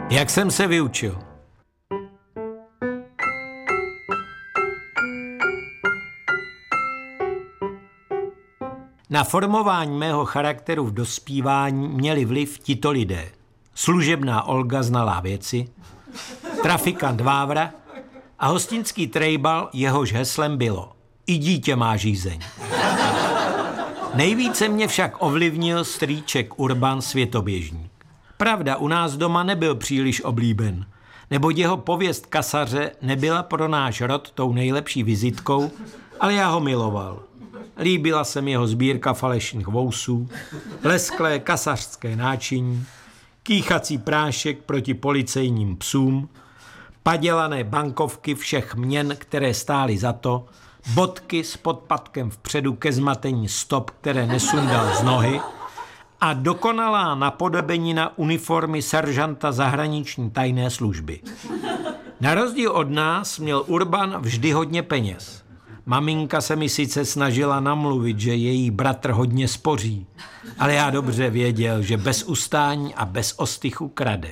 Jak jsem se vyučil? Na formování mého charakteru v dospívání měli vliv tito lidé. Služebná Olga znalá věci, trafikant Vávra a hostinský trejbal, jehož heslem bylo i dítě má žízeň. Nejvíce mě však ovlivnil strýček Urban Světoběžník. Pravda, u nás doma nebyl příliš oblíben, neboť jeho pověst kasaře nebyla pro náš rod tou nejlepší vizitkou, ale já ho miloval. Líbila se mi jeho sbírka falešných vousů, lesklé kasařské náčiní, kýchací prášek proti policejním psům, padělané bankovky všech měn, které stály za to, bodky s podpatkem vpředu ke zmatení stop, které nesundal z nohy, a dokonalá napodobenina uniformy seržanta zahraniční tajné služby. Na rozdíl od nás měl Urban vždy hodně peněz. Maminka se mi sice snažila namluvit, že její bratr hodně spoří, ale já dobře věděl, že bez ustání a bez ostychu krade.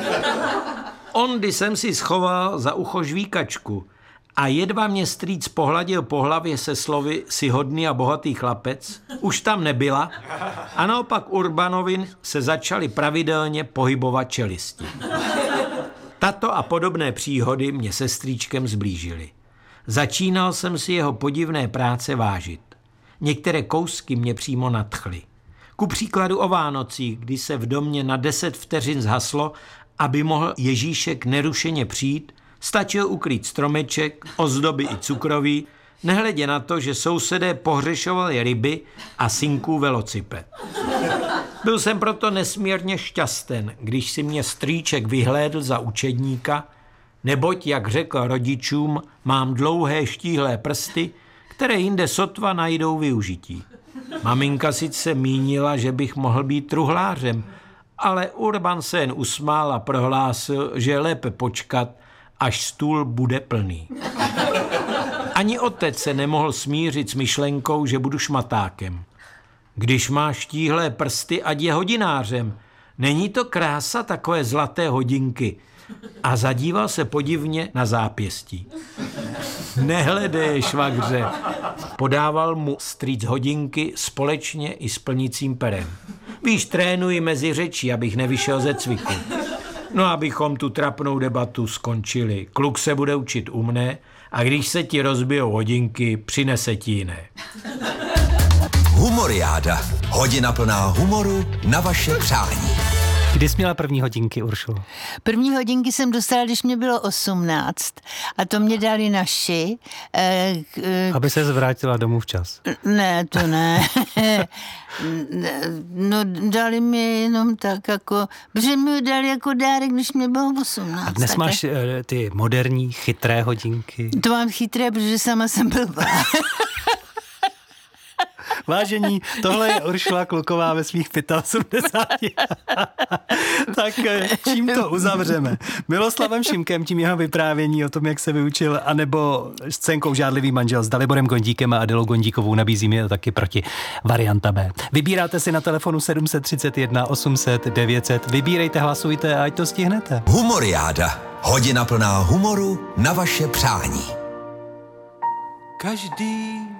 Ondy jsem si schoval za ucho žvíkačku a jedva mě strýc pohladil po hlavě se slovy si hodný a bohatý chlapec, už tam nebyla a naopak Urbanovi se začaly pravidelně pohybovat čelisti. Tato a podobné příhody mě se strýčkem zblížily. Začínal jsem si jeho podivné práce vážit. Některé kousky mě přímo nadchly. Ku příkladu o Vánocích, kdy se v domě na 10 vteřin zhaslo, aby mohl Ježíšek nerušeně přijít, stačil ukrýt stromeček, ozdoby i cukroví, nehledě na to, že sousedé pohřešovali ryby a synků velociped. Byl jsem proto nesmírně šťasten, když si mě strýček vyhlédl za učedníka, neboť, jak řekl rodičům, mám dlouhé štíhlé prsty, které jinde sotva najdou využití. Maminka sice mínila, že bych mohl být truhlářem, ale Urban se jen usmál a prohlásil, že je lépe počkat, až stůl bude plný. Ani otec se nemohl smířit s myšlenkou, že budu šmatákem. Když máš štíhlé prsty, ať je hodinářem. Není to krása takové zlaté hodinky? A zadíval se podivně na zápěstí. Nehledej, švagře, podával mu strýc hodinky společně i s plnicím perem. Víš, trénuji mezi řečí, abych nevyšel ze cviku. No, abychom tu trapnou debatu skončili. Kluk se bude učit u mne a když se ti rozbijou hodinky, přinese ti jiné. Humoriáda. Hodina plná humoru na vaše přání. Kdy jsi měla první hodinky, Uršulo? První hodinky jsem dostala, když mě bylo 18 a to mě dali naši. Aby se zvrátila domů včas. Ne, to ne. No, dali mi jenom tak jako, protože mi ho dali jako dárek, když mě bylo 18. A dnes tak máš ty moderní, chytré hodinky? To mám chytré, protože sama jsem blbá. Vážení, tohle je Uršula Kluková ve svých 85. Tak čím to uzavřeme? Miloslavem Šimkem, tím jeho vyprávění o tom, jak se vyučil, anebo scénkou Žádlivý manžel s Daliborem Gondíkem a Adelou Gondíkovou, nabízíme to taky proti varianta B. Vybíráte si na telefonu 731 800 900, vybírejte, hlasujte a ať to stihnete. Humoriáda. Hodina plná humoru na vaše přání. Každý